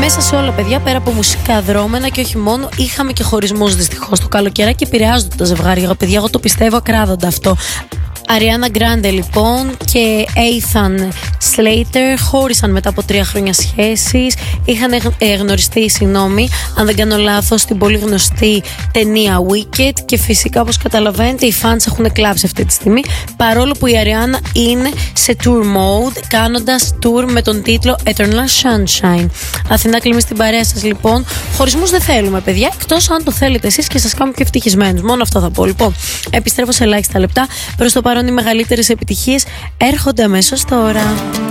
Μέσα σε όλα, παιδιά, πέρα από μουσικά δρόμενα και όχι μόνο, είχαμε και χωρισμούς δυστυχώς. Το καλοκαιράκι επηρεάζονται τα ζευγάρια, παιδιά, εγώ το πιστεύω ακράδαντα αυτό. Ariana Grande λοιπόν και Ethan Slater χώρισαν μετά από 3 χρόνια σχέσης. Είχαν γνωριστεί, αν δεν κάνω λάθος, στην πολύ γνωστή ταινία Wicked. Και φυσικά, όπως καταλαβαίνετε, οι fans έχουν κλάψει αυτή τη στιγμή, παρόλο που η Ariana είναι σε tour mode, κάνοντας tour με τον τίτλο Eternal Sunshine. Αθηνά Κλιμή στην παρέα σας λοιπόν. Χωρισμούς δεν θέλουμε, παιδιά, εκτός αν το θέλετε εσείς και σας κάνουμε πιο ευτυχισμένους. Μόνο αυτό θα πω. Λοιπόν, επιστρέφω σε ελάχιστα λεπτά. Προς το παρόν οι μεγαλύτερες επιτυχίες έρχονται αμέσως τώρα.